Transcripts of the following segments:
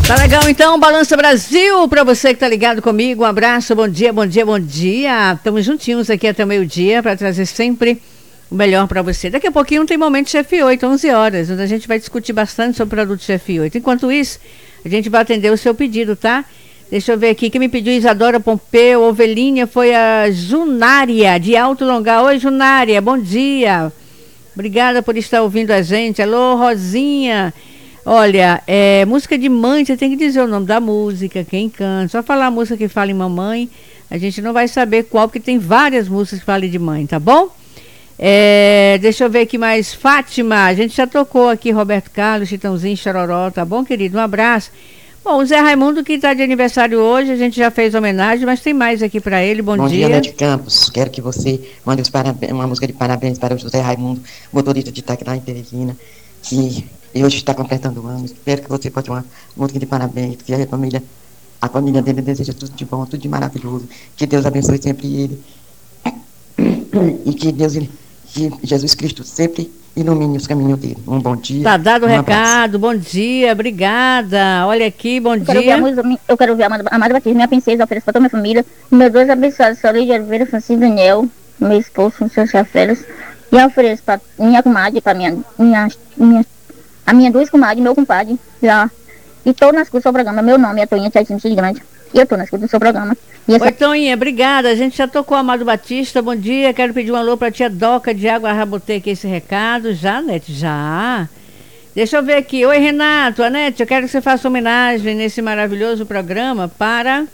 Tá legal então, Balança Brasil, para você que tá ligado comigo, um abraço, bom dia, bom dia, bom dia. Estamos juntinhos aqui até o meio-dia para trazer sempre o melhor para você. Daqui a pouquinho tem momento Chef 8, 11 horas, onde a gente vai discutir bastante sobre o produto Chef 8. Enquanto isso, a gente vai atender o seu pedido, tá? Deixa eu ver aqui, quem me pediu Isadora Pompeu, Ovelhinha, foi a Junária, de Alto Longar. Oi, Junária, bom dia. Obrigada por estar ouvindo a gente. Alô, Rosinha. Olha, música de mãe, você tem que dizer o nome da música, quem canta. Só falar a música que fala em mamãe, a gente não vai saber qual, porque tem várias músicas que falam de mãe, tá bom? Deixa eu ver aqui mais. Fátima, a gente já tocou aqui Roberto Carlos, Chitãozinho, Chororó, tá bom, querido? Um abraço. Bom, o Zé Raimundo, que está de aniversário hoje, a gente já fez homenagem, mas tem mais aqui para ele. Bom dia. Bom dia, Nete Campos. Quero que você mande uma música de parabéns para o José Raimundo, motorista de Itaquera em Teresina, que hoje está completando anos. Espero que você possa uma música de parabéns, que a família dele deseja tudo de bom, tudo de maravilhoso. Que Deus abençoe sempre ele. E que Jesus Cristo sempre ilumine os caminhos dele. Um bom dia. Tá dado o recado, bom dia, obrigada. Olha aqui, bom dia. Eu quero ouvir a Amada Batista, minha princesa, ofereço para toda a minha família. Meus dois abençoados, Solis de Oliveira, Francisco Daniel, meu esposo, o seu Chafelas. E eu ofereço para minha comadre, para a minha duas comadres, meu compadre, já. E estou na escuta do seu programa. Meu nome é Toinha Tchaicinho de Grande. E eu estou na escuta do seu programa. Oi, Toinha, obrigada. A gente já tocou Amado Batista. Bom dia. Quero pedir um alô para a tia Doca de Água. Rabotei aqui esse recado. Já, Nete? Já. Deixa eu ver aqui. Oi, Renato. Anete, eu quero que você faça homenagem nesse maravilhoso programa para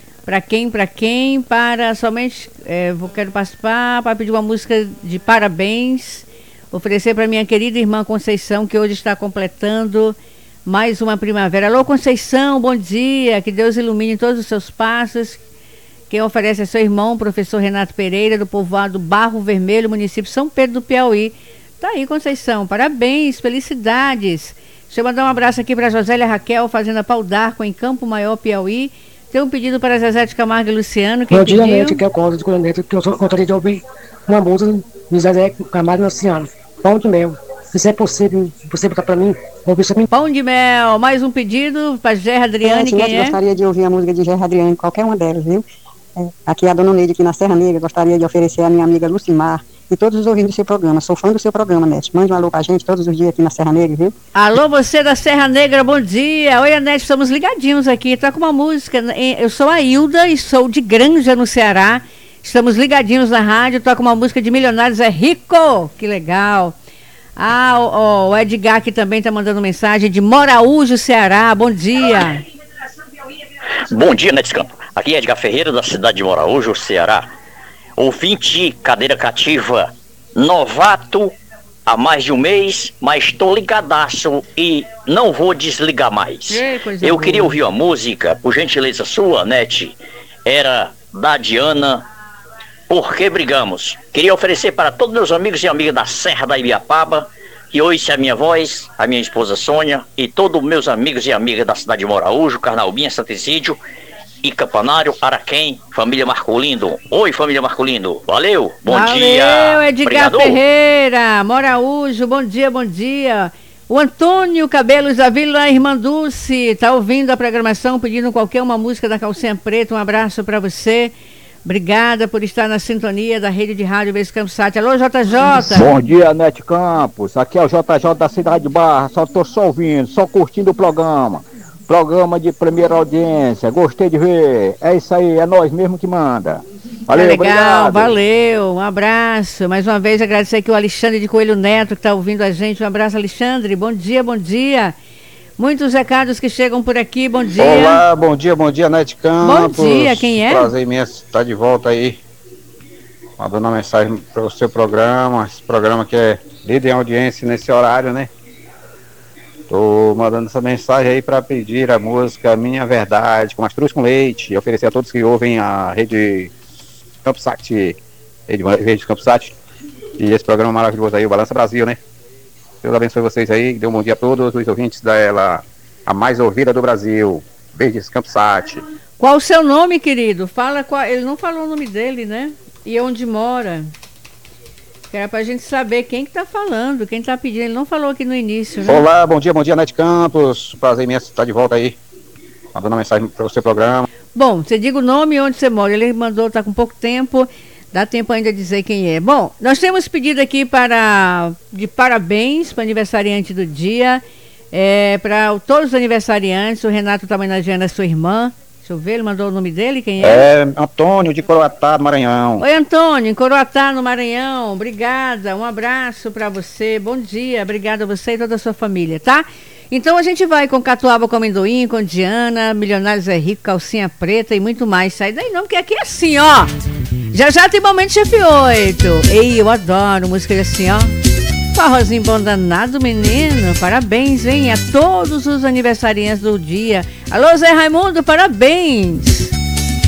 quem? Para somente... quero participar para pedir uma música de parabéns. Oferecer para minha querida irmã Conceição, que hoje está completando mais uma primavera. Alô, Conceição, bom dia. Que Deus ilumine todos os seus passos. Quem oferece é seu irmão, professor Renato Pereira, do povoado Barro Vermelho, município São Pedro do Piauí. Tá aí, Conceição. Parabéns, felicidades. Deixa eu mandar um abraço aqui para Josélia Raquel, Fazenda Pau d'Arco, em Campo Maior, Piauí. Tem um pedido para Zezé de Camargo e Luciano. Quem pediu? Bom dia, Nete, que é o Cláudio de Coronete, que eu gostaria de ouvir uma música de Zezé de Camargo e Luciano. Pão de mel. Se é possível, você botar pra mim, ouvir isso. Pão de mel, mais um pedido para Gerra Adriane, quem é? Gostaria de ouvir a música de Gerra Adriane, qualquer uma delas, viu? Aqui é a Dona Neide, aqui na Serra Negra, gostaria de oferecer a minha amiga Lucimar e todos os ouvintes do seu programa. Sou fã do seu programa, Nete. Mande um alô pra gente todos os dias aqui na Serra Negra, viu? Alô, você da Serra Negra, bom dia. Oi, Anete, estamos ligadinhos aqui. Tá com uma música. Eu sou a Hilda e sou de Granja, no Ceará. Estamos ligadinhos na rádio. Toca uma música de Milionários é Rico. Que legal. O Edgar aqui também está mandando mensagem de Moraújo, Ceará. Bom dia. Bom dia, Nete Campos. Aqui é Edgar Ferreira, da cidade de Moraújo, Ceará. Ouvinte, cadeira cativa, novato há mais de um mês, mas estou ligadaço e não vou desligar mais. Eu queria ouvir a música, por gentileza sua, Nete. Era da Diana, Por que Brigamos. Queria oferecer para todos meus amigos e amigas da Serra da Ibiapaba, que ouçam a minha voz, a minha esposa Sônia, e todos meus amigos e amigas da cidade de Moraújo, Carnaubinha, Santo Isídio e Campanário, Araquém, família Marcolindo. Oi, família Marcolindo. Valeu, bom dia. Valeu, Edgar Ferreira, Moraújo, bom dia, bom dia. O Antônio Cabelos da Vila Irmã Dulce está ouvindo a programação, pedindo qualquer uma música da Calcinha Preta. Um abraço para você. Obrigada por estar na sintonia da rede de rádio Beijo Campos Sat. Alô, JJ. Bom dia, Nete Campos. Aqui é o JJ da cidade de Barra. Só ouvindo, só curtindo o programa. Programa de primeira audiência. Gostei de ver. É isso aí, é nós mesmo que manda. Valeu, legal, obrigado. Valeu, um abraço. Mais uma vez agradecer aqui o Alexandre de Coelho Neto, que está ouvindo a gente. Um abraço, Alexandre. Bom dia, bom dia. Muitos recados que chegam por aqui, bom dia. Olá, bom dia, Nete Campos. Bom dia, quem é? Prazer imenso estar de volta aí, mandando uma mensagem para o seu programa, esse programa que é líder em audiência nesse horário, né? Tô mandando essa mensagem aí para pedir a música Minha Verdade, com Mastruz com Leite, e oferecer a todos que ouvem a rede Campos Sat, rede Campos Sat, e esse programa maravilhoso aí, o Balança Brasil, né? Deus abençoe vocês aí, dê um bom dia a todos os ouvintes dela, a mais ouvida do Brasil. Beijos, Campos Sat. Qual o seu nome, querido? Fala qual. Ele não falou o nome dele, né? E onde mora? Que era pra gente saber quem que tá falando, quem tá pedindo. Ele não falou aqui no início, né? Olá, bom dia, Nete Campos. Prazer imenso estar de volta aí. mandando uma mensagem para o seu programa. Bom, você diga o nome e onde você mora. Ele mandou, está com pouco tempo, dá tempo ainda de dizer quem é. Bom, nós temos pedido aqui de parabéns para o aniversariante do dia, para todos os aniversariantes. O Renato está homenageando a sua irmã. Deixa eu ver, ele mandou o nome dele, quem é? É Antônio de Coroatá, do Maranhão. Oi, Antônio, em Coroatá, no Maranhão. Obrigada, um abraço para você. Bom dia, obrigada a você e toda a sua família, tá? Então a gente vai com Catuaba com Amendoim, com Diana, Milionários é Rico, Calcinha Preta e muito mais. Sai daí não, porque aqui é assim, ó. Já tem momento Chefe 8. Ei, eu adoro música assim, ó. Forrozinho bom danado, menino. Parabéns, hein, a todos os aniversariantes do dia. Alô, Zé Raimundo, parabéns.